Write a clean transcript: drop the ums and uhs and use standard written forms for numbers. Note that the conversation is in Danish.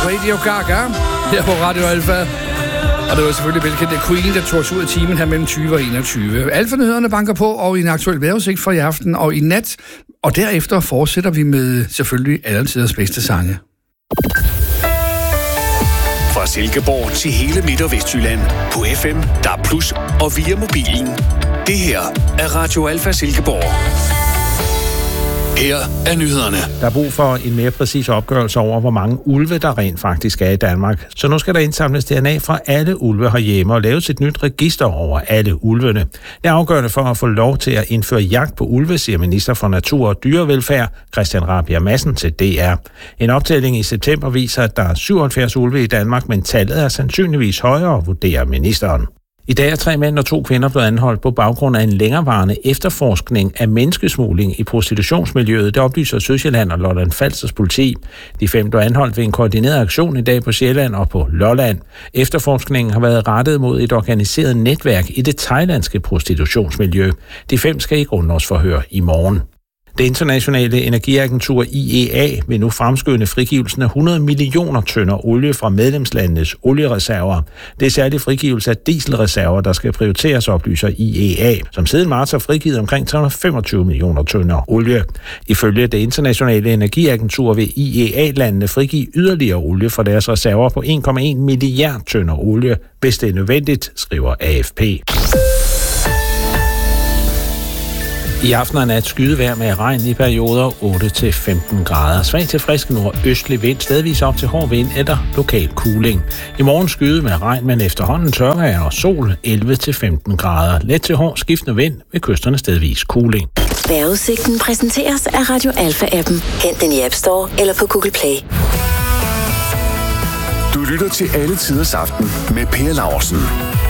Radio Gaga her på Radio Alfa. Og det var selvfølgelig velkendt Queen, der tog os ud af timen her mellem 20 og 21. Alfa-nyhederne banker på, og i en aktuel vejrudsigt for i aften og i nat. Og derefter fortsætter vi med selvfølgelig alle tiders bedste sange. Fra Silkeborg til hele Midt- og Vestjylland. På FM, DAB+, og via mobilen. Det her er Radio Alfa Silkeborg. Her er nyhederne. Der er brug for en mere præcis opgørelse over, hvor mange ulve der rent faktisk er i Danmark. Så nu skal der indsamles DNA fra alle ulve herhjemme og laves et nyt register over alle ulvene. Det er afgørende for at få lov til at indføre jagt på ulve, siger minister for Natur og Dyrevelfærd Christian Rabjerg Madsen til DR. En optælling i september viser, at der er 77 ulve i Danmark, men tallet er sandsynligvis højere, vurderer ministeren. I dag er 3 mænd og 2 kvinder blevet anholdt på baggrund af en længerevarende efterforskning af menneskesmugling i prostitutionsmiljøet. Det oplyser Sydsjælland og Lolland Falsters politi. De 5 blev anholdt ved en koordineret aktion i dag på Sjælland og på Lolland. Efterforskningen har været rettet mod et organiseret netværk i det thailandske prostitutionsmiljø. De 5 skal i grundlovsforhør i morgen. Det internationale energiagentur IEA vil nu fremskynde frigivelsen af 100 millioner tønder olie fra medlemslandenes oliereserver. Det er særligt frigivelse af dieselreserver, der skal prioriteres, oplyser IEA, som siden marts har frigivet omkring 325 millioner tønder olie. Ifølge det internationale energiagentur vil IEA-landene frigive yderligere olie fra deres reserver på 1,1 milliard tønder olie, hvis det er nødvendigt, skriver AFP. I aften og nat skydevejr med regn i perioder 8-15 grader. Svag til frisk nordøstlig vind, stedvis op til hård vind eller lokal kuling. I morgen skyde med regn, men efterhånden tørvejr og sol 11-15 grader. Let til hård skiftende vind ved kysterne stedvis kuling. Vejrudsigten præsenteres af Radio Alfa-appen. Hent den i App Store eller på Google Play. Du lytter til Alle Tiders Aften med Per Laursen.